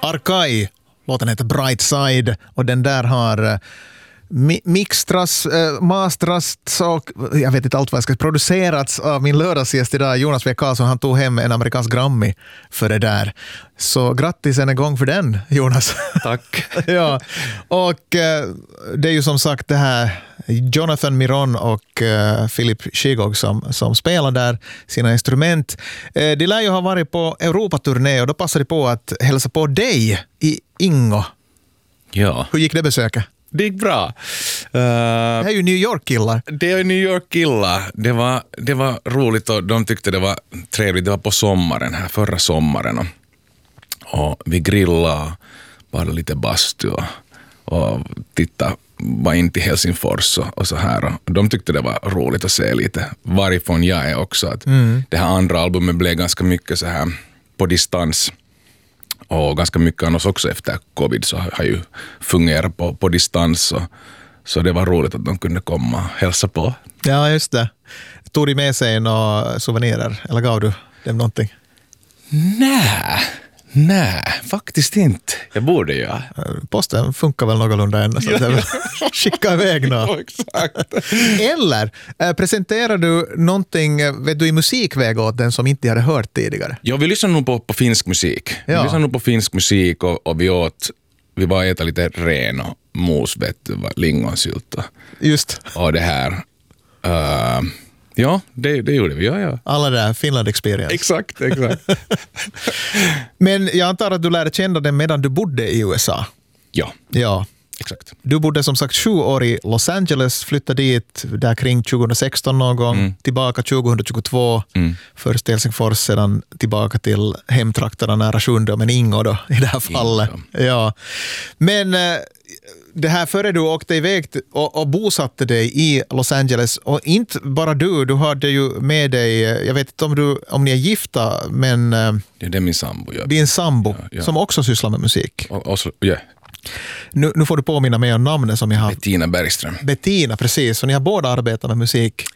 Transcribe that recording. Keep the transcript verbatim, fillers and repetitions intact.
Arkai. Låten heter Bright Side och den där har mi- mixtras, äh, mastras och jag vet inte allt vad jag ska producerats av min lördagsgäst idag, Jonas W. Karlsson. Han tog hem en amerikansk Grammy för det där. Så grattis en gång för den, Jonas. Tack. Ja, och äh, det är ju som sagt det här Jonathan Miron och uh, Philip Shigog som, som spelar där sina instrument. Uh, de lär ju ha varit på Europaturné och då passade de på att hälsa på dig i Ingo. Ja. Hur gick det besöket? Det gick bra. Uh, det här är ju New York-killar. Det är New York-killar. Det var, det var roligt och de tyckte det var trevligt. Det var på sommaren här, förra sommaren. Och, och vi grillade, bara lite bastu och, och tittade var in till Helsingfors och, och så här. Och de tyckte det var roligt att se lite varifrån jag är också. Att mm. Det här andra albumet blev ganska mycket så här på distans. Och ganska mycket annars också efter covid så har ju fungerat på, på distans. Och, så det var roligt att de kunde komma och hälsa på. Ja, just det. Tog de med sig några souvenirer? Eller gav du dem någonting? Nej, nej, faktiskt inte. Jag borde ju. Ja. Posten funkar väl någorlunda än så att jag skicka iväg något. Ja, exakt. Eller äh, presenterar du någonting, vet du, i musikväg åt den som inte hade hört tidigare? Ja, vi lyssnar nog på, på finsk musik. Ja. Vi lyssnar nog på finsk musik och, och vi åt, vi var äta lite ren och mos, vet du, lingonsylt och, Just. och det här. Uh, ja, det, det gjorde vi. Ja, ja. Alla där Finland experience. Exakt, exakt. Men jag antar att du lärde känna den medan du bodde i U S A. Ja. Ja. Exakt. Du bodde som sagt sju år i Los Angeles, flyttade dit där kring tjugohundrasexton någon gång, mm. tillbaka tjugohundratjugotvå, mm. först till Helsingfors, sedan tillbaka till hemtrakterna nära Sjunde, men Ingo då i det här fallet. Ja. Ja. Men äh, det här före du åkte iväg och, och bosatte dig i Los Angeles, och inte bara du, du hade ju med dig, jag vet inte om, du, om ni är gifta, men äh, ja, det är min sambo. Ja. Din sambo ja, ja. som också sysslar med musik. Och, och så, yeah. Nu, nu får du påminna mig om namnet som jag har. Bettina Bergström. Bettina, precis. Så ni har båda arbetat med musik.